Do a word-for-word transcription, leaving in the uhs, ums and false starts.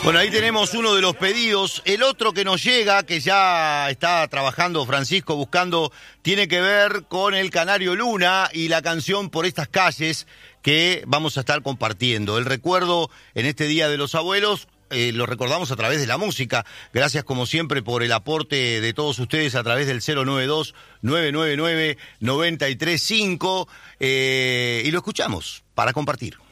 Bueno, ahí tenemos uno de los pedidos. El otro que nos llega, que ya está trabajando Francisco buscando, tiene que ver con el Canario Luna y la canción Por estas calles que vamos a estar compartiendo. El recuerdo en este Día de los Abuelos eh, lo recordamos a través de la música. Gracias como siempre por el aporte de todos ustedes a través del cero nueve dos, nueve nueve nueve, nueve tres cinco eh, y lo escuchamos para compartir.